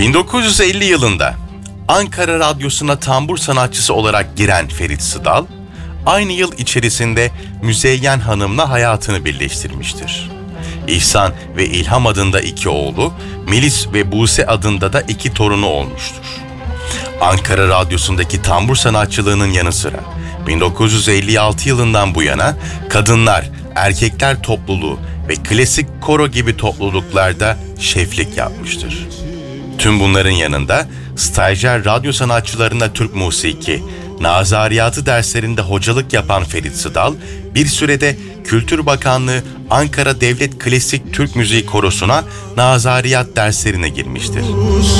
1950 yılında Ankara Radyosu'na tambur sanatçısı olarak giren Ferit Sıdal, aynı yıl içerisinde Müzeyyen Hanım'la hayatını birleştirmiştir. İhsan ve İlham adında 2 oğlu, Melis ve Buse adında da 2 torunu olmuştur. Ankara Radyosu'ndaki tambur sanatçılığının yanı sıra 1956 yılından bu yana kadınlar, erkekler topluluğu ve klasik koro gibi topluluklarda şeflik yapmıştır. Tüm bunların yanında stajyer radyo sanatçılarına Türk musiki, nazariyatı derslerinde hocalık yapan Ferit Sıdal, bir sürede Kültür Bakanlığı Ankara Devlet Klasik Türk Müziği Korosu'na nazariyat derslerine girmiştir.